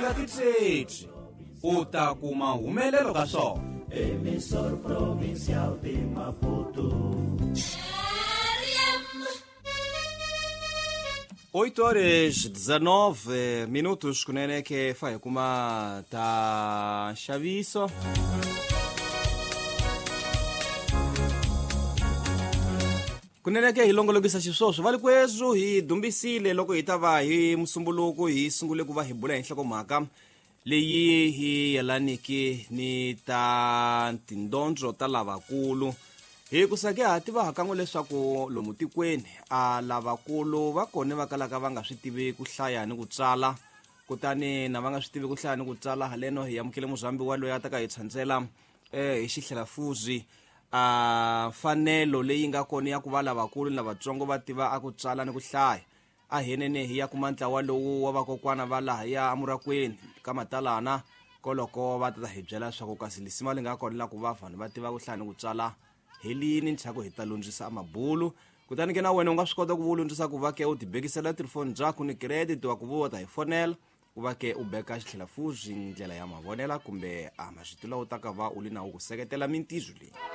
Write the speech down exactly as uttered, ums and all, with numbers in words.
tlhela ti thletsi u ta kuma humelelo ka swona. Emissor provincial de Maputo. oito horas dezenove minutos kunene ke fa hi kuma ta nxaviso. Kunene ke hi longolokisa xiswoswo valikwezu hi dumbisile loko hi ta va hi musumbuluku hi sungule ku va hi bula hi nhlokomhaka leyi hi yelaniki ni ta tindondzo ta lavakulu. Hi ku sake ha tiva hakan'we leswaku lomu tikweni a lavakulu va kone va kalaka va nga swi tivi ku hlaya ni ku tsala, kutani na va nga swi tivi ku hlaya ni ku tsala haleno hi amukele muzambi wa loyi a ta ka hi tshantsela eh hi xihlelafuzi a fanelo leyi nga kona ya ku va lavakulu na vatsongo va tiva a ku tsala ni ku hlaya. A henene hi ya kuma ntlawa lowu wa vakokwana va laha ya amurakweni ka matalana koloko va ta hi byela leswaku kasi lisima li nga kona la ku va vanhu va tiva ku hlaya ni ku tsala helini nthyaku hi ta lundzisa mabulu. Kutani ke na wena u nga swi kota ku vulundzisa ku va ke u tibekisela tifoni byaku ni credit wa ku vuwa ta hi fonela ku va ke u beka xitlhelafuzi ndlela ya mavonela kumbe a maswitula u ta ka va u li na u ku seketela mintizo leyi.